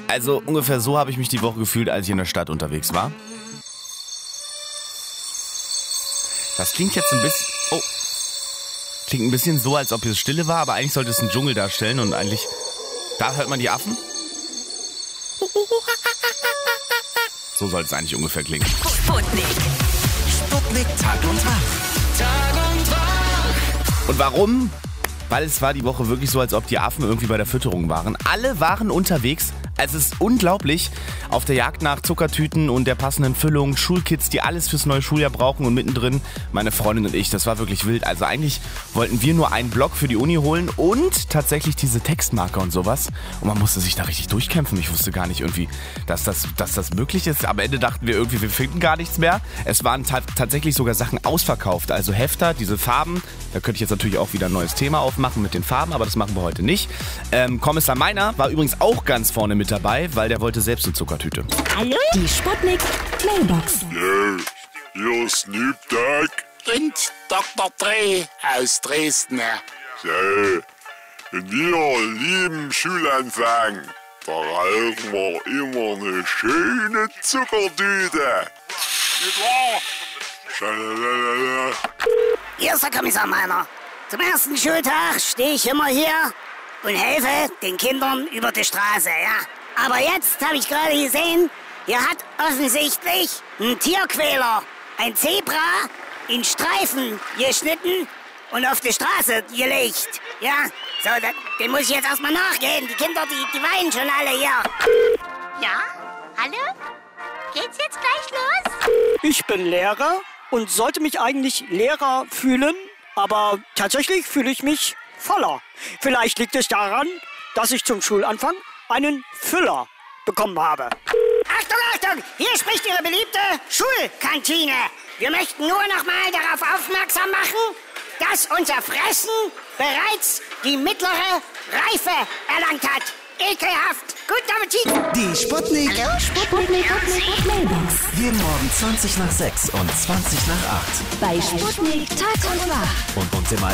Also ungefähr so habe ich mich die Woche gefühlt, als ich in der Stadt unterwegs war. Das klingt jetzt ein bisschen... Oh. Klingt ein bisschen so, als ob es Stille war, aber eigentlich sollte es einen Dschungel darstellen und eigentlich... Da hört man die Affen. So soll es eigentlich ungefähr klingen. Sputnik. Sputnik Tag und Wach. Tag und Wach. Und warum? Weil es war die Woche wirklich so, als ob die Affen irgendwie bei der Fütterung waren. Alle waren unterwegs. Also es ist unglaublich, auf der Jagd nach Zuckertüten und der passenden Füllung, Schulkids, die alles fürs neue Schuljahr brauchen und mittendrin meine Freundin und ich, das war wirklich wild. Also eigentlich wollten wir nur einen Block für die Uni holen und tatsächlich diese Textmarker und sowas. Und man musste sich da richtig durchkämpfen. Ich wusste gar nicht irgendwie, dass das möglich ist. Am Ende dachten wir irgendwie, wir finden gar nichts mehr. Es waren tatsächlich sogar Sachen ausverkauft. Also Hefter, diese Farben. Da könnte ich jetzt natürlich auch wieder ein neues Thema aufmachen mit den Farben, aber das machen wir heute nicht. Kommissar Meiner war übrigens auch ganz vorne mit dabei, weil der wollte selbst eine Zuckertüte. Hallo? Die Sputnik Mailbox. Ja, hier ist Snoop Dogg. Und Dr. Dre aus Dresden. So, in jeder lieben Schulanfang, da rauchen wir immer eine schöne Zuckertüte. Nicht wahr? Schalalala. Hier ist der Kommissar Meiner. Zum ersten Schultag stehe ich immer hier und helfe den Kindern über die Straße, ja. Aber jetzt habe ich gerade gesehen, hier hat offensichtlich ein Tierquäler ein Zebra in Streifen geschnitten und auf die Straße gelegt. Ja, so, dem muss ich jetzt erstmal nachgehen. Die Kinder, die weinen schon alle hier. Ja? Hallo? Geht's jetzt gleich los? Ich bin Lehrer und sollte mich eigentlich Lehrer fühlen, aber tatsächlich fühle ich mich voller. Vielleicht liegt es daran, dass ich zum Schulanfang einen Füller bekommen habe. Achtung, Achtung! Hier spricht Ihre beliebte Schulkantine. Wir möchten nur noch mal darauf aufmerksam machen, dass unser Fressen bereits die mittlere Reife erlangt hat. Ekelhaft. Guten Appetit. Die Sputnik. Hallo? Sputnik Mailbox. Jeden Morgen 20 nach 6 und 20 nach 8. Bei Sputnik Tag und Wach. Und uns immer